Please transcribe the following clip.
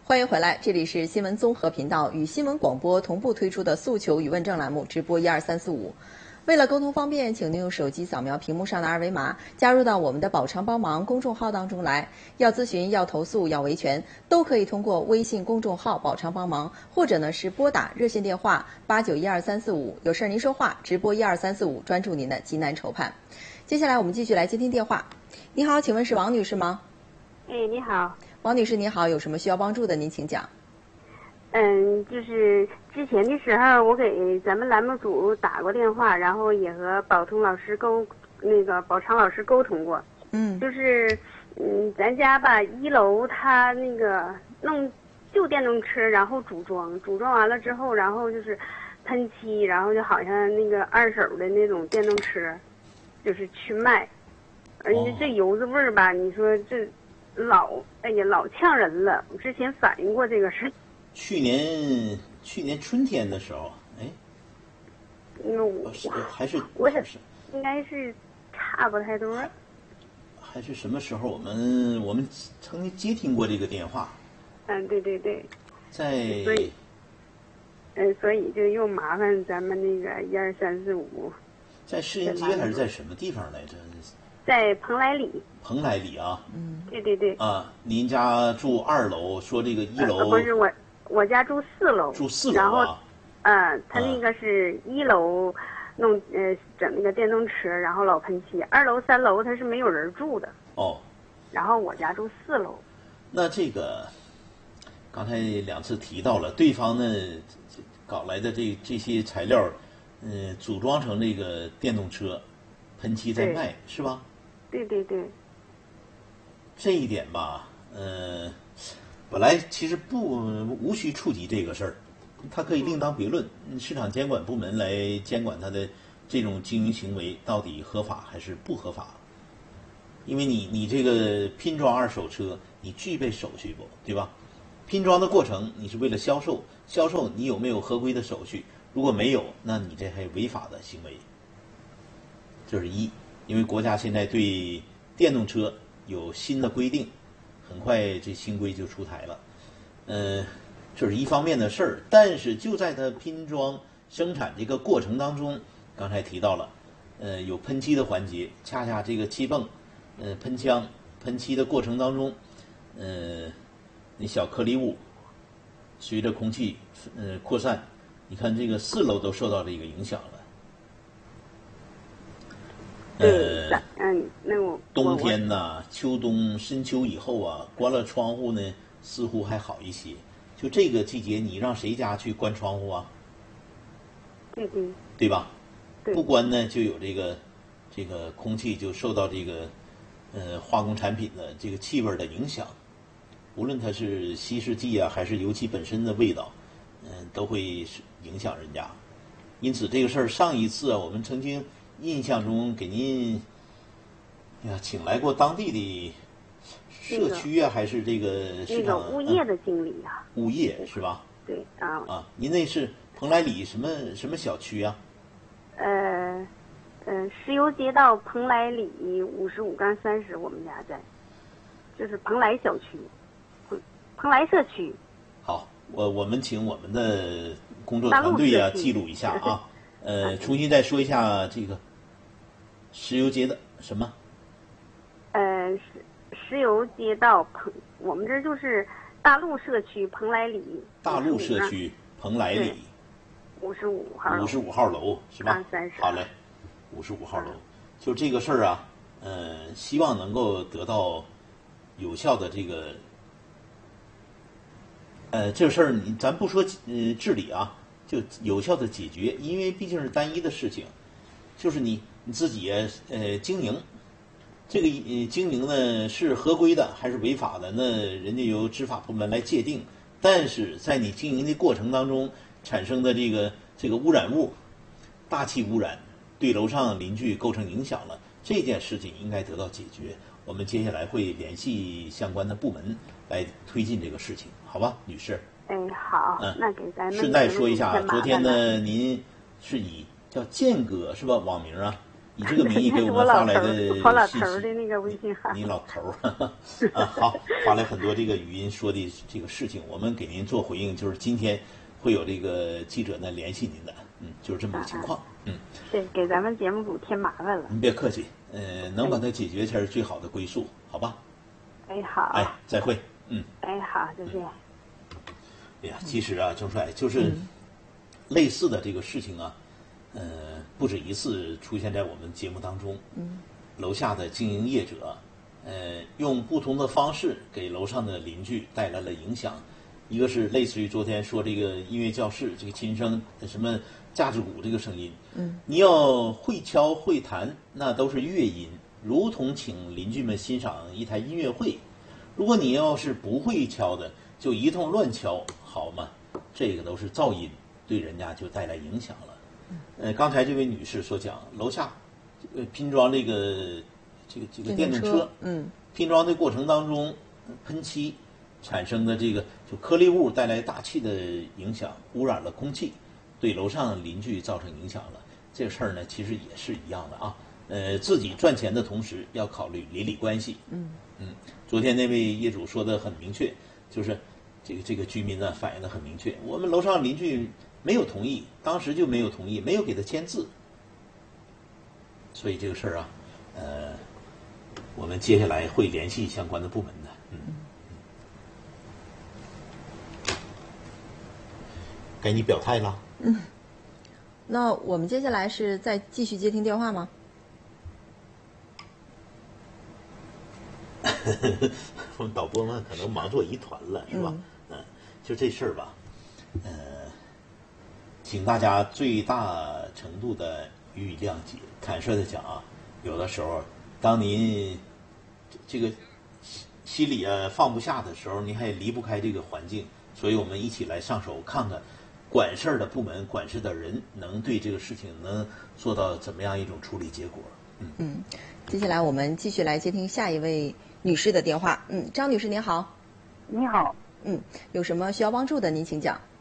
欢迎回来，这里是新闻综合频道与新闻广播同步推出的诉求与问政栏目直播12345。为了沟通方便，请您用手机扫描屏幕上的二维码，加入到我们的保常帮忙公众号当中来。要咨询、要投诉、要维权，都可以通过微信公众号保常帮忙，或者呢是拨打热线电话8912-345，有事您说话，直播12345，专注您的急难愁盼。接下来我们继续来接听电话。你好，请问是王女士吗？ 你好， 王女士你好，有什么需要帮助的您请讲。 就是之前的时候，我给咱们栏目组打过电话，然后也和保常老师沟通过。就是咱家吧，1楼他那个弄旧电动车，然后组装完了之后，然后就是喷漆，然后就好像那个二手的那种电动车，就是去卖，而且这油子味儿吧，你说这老呛人了。我之前反映过这个事。 去年春天的时候， 我应该是差不太多。 还是什么时候？我们曾经接听过这个电话。 对。所以就又麻烦咱们那个12345。 在市人街还是在什么地方来着？ 在蓬莱里。 蓬莱里啊。 对。 啊，您家住2楼，说这个1楼。 不是我家住4楼。 住4楼啊。 然后，他那个是1楼弄整那个电动车，然后老喷漆。2楼、3楼他是没有人住的。 哦。 然后我家住4楼。 那这个刚才2次提到了，对方呢搞来的这些材料，组装成这个电动车，喷漆在卖，是吧？ 对。 这一点吧，本来其实无需触及这个事儿，它可以另当别论，市场监管部门来监管它的这种经营行为到底合法还是不合法。因为你这个拼装二手车，你具备手续不，对吧？拼装的过程你是为了销售你有没有合规的手续？如果没有，那你这还有违法的行为。这是一，因为国家现在对电动车有新的规定，很快这新规就出台了。这是一方面的事儿，但是就在它拼装生产这个过程当中，刚才提到了，有喷漆的环节，恰恰这个气泵，喷枪、喷漆的过程当中，那小颗粒物随着空气扩散，你看这个4楼都受到这个影响了。冬天呐，秋冬深秋以后啊，关了窗户呢，似乎还好一些。就这个季节，你让谁家去关窗户啊？对吧？ 对。 不关呢，就有这个空气就受到这个化工产品的这个气味的影响，无论它是稀释剂啊，还是油漆本身的味道，都会影响人家。因此这个事儿，上一次啊，我们曾经印象中给您请来过当地的社区啊，还是这个市场物业的经理啊？ 物业是吧？ 对啊。 您那是蓬莱里什么小区啊？ 石油街道蓬莱里55-30，我们家在，就是蓬莱小区，蓬莱社区。 好，我们请我们的工作团队啊记录一下啊。重新再说一下这个石油街的什么？ 石油街道我们这就是大陆社区蓬莱里。 大陆社区蓬莱里。 55号楼。 55号楼是吧 ？30。 好嘞，55号楼。就这个事儿啊，希望能够得到有效的这个，这个事儿咱不说治理啊，就有效的解决，因为毕竟是单一的事情，就是你自己经营，这个经营呢是合规的还是违法的，那人家由执法部门来界定。但是在你经营的过程当中产生的这个污染物，大气污染，对楼上邻居构成影响了，这件事情应该得到解决。我们接下来会联系相关的部门来推进这个事情，好吧，女士？ 好，那给咱们顺带说一下，昨天呢，您是以叫剑哥是吧？网名啊？ 以这个名义给我们发来的信息。 我老头的那个微信号。 你老头啊，好，发来很多这个语音说的这个事情，我们给您做回应，就是今天会有这个记者呢联系您的，就是这么个情况， 对，给咱们节目组添麻烦了。 您别客气，能把它解决才是最好的归宿，好吧？ 哎，好。 哎，再会， 哎，好，再见。 哎呀，其实啊，郑帅就是类似的这个事情啊，不止一次出现在我们节目当中。楼下的经营业者，用不同的方式给楼上的邻居带来了影响。一个是类似于昨天说这个音乐教室这个琴声什么架子鼓这个声音，你要会敲会弹，那都是乐音，如同请邻居们欣赏一台音乐会。如果你要是不会敲的，就一通乱敲，好吗？这个都是噪音，对人家就带来影响了。刚才这位女士所讲，楼下拼装这个电动车，拼装的过程当中喷漆产生的这个就颗粒物带来大气的影响，污染了空气，对楼上邻居造成影响了。这个事儿呢，其实也是一样的啊。自己赚钱的同时要考虑邻里关系。昨天那位业主说的很明确，就是这个居民呢反映的很明确，我们楼上邻居没有同意，当时就没有同意，没有给他签字。所以这个事儿啊，我们接下来会联系相关的部门的。该你表态了。 那我们接下来是再继续接听电话吗？ 我们导播们可能忙作一团了，是吧？就这事儿吧，请大家最大程度的予以谅解。坦率的讲啊，有的时候，当您这个心里放不下的时候，您还离不开这个环境，所以我们一起来上手看看，管事儿的部门、管事的人能对这个事情能做到怎么样一种处理结果。 接下来我们继续来接听下一位女士的电话。张女士您好。 你好。 有什么需要帮助的您请讲。